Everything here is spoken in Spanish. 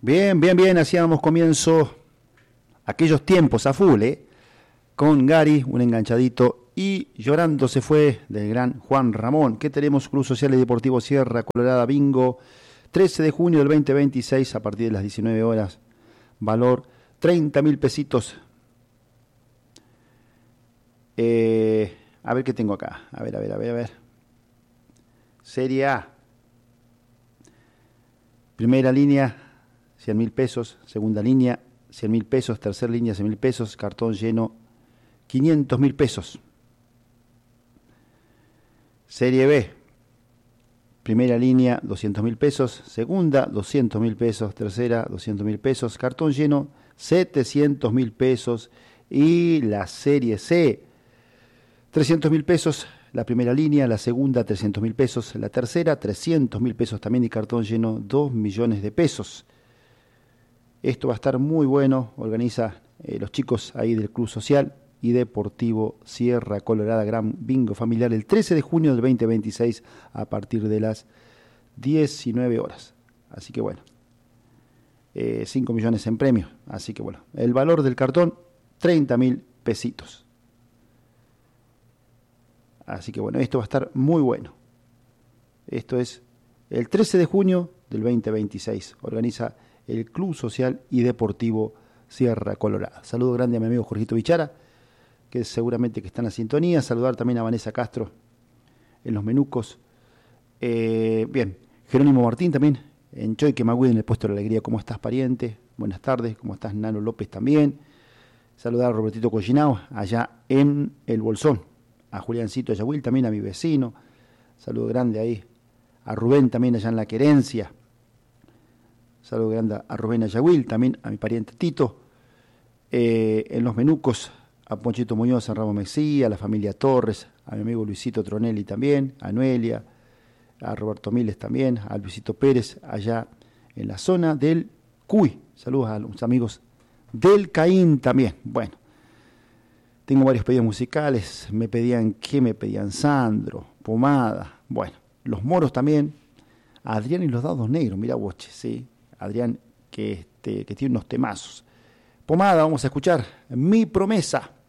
Bien, bien, bien, hacíamos comienzo aquellos tiempos a full, con Gary, un enganchadito, y llorando se fue del gran Juan Ramón. ¿Qué tenemos? Club Social y Deportivo Sierra Colorada Bingo, 13 de junio del 2026 a partir de las 19 horas, valor 30.000 pesitos. A ver qué tengo acá, a ver. Serie A, primera línea, 100.000 pesos, segunda línea, 100.000 pesos, tercera línea, 100.000 pesos, cartón lleno, 500.000 pesos. Serie B, primera línea, 200.000 pesos, segunda, 200.000 pesos, tercera, 200.000 pesos, cartón lleno, 700.000 pesos. Y la Serie C, 300.000 pesos, la primera línea, la segunda, 300.000 pesos, la tercera, 300.000 pesos también y cartón lleno, 2 millones de pesos. Esto va a estar muy bueno, organiza los chicos ahí del Club Social y Deportivo Sierra Colorada, gran bingo familiar, el 13 de junio del 2026 a partir de las 19 horas. Así que bueno, 5 millones en premios. Así que bueno, el valor del cartón, 30.000 pesitos. Así que bueno, esto va a estar muy bueno. Esto es el 13 de junio del 2026, organiza el Club Social y Deportivo Sierra Colorada. Saludo grande a mi amigo Jorgito Bichara, que seguramente que está en la sintonía. Saludar también a Vanessa Castro en los menucos. Bien, Jerónimo Martín también en Choique Magüey en el puesto de la alegría. ¿Cómo estás, pariente? Buenas tardes. ¿Cómo estás, Nano López también? Saludar a Robertito Collinao allá en El Bolsón. A Juliancito Ayahuil también, a mi vecino. Saludo grande ahí. A Rubén también allá en La Querencia. Saludo grande a Rubén Ayahuil, también a mi pariente Tito. En los menucos, a Ponchito Muñoz, a Ramos Mexía, a la familia Torres, a mi amigo Luisito Tronelli también, a Noelia, a Roberto Miles también, a Luisito Pérez, allá en la zona del Cuy. Saludos a los amigos del Caín también. Bueno, tengo varios pedidos musicales. Me pedían Sandro, Pomada. Bueno, los moros también. Adrián y los dados negros, mira vos, sí. Adrián que tiene unos temazos. Pomada, vamos a escuchar Mi Promesa.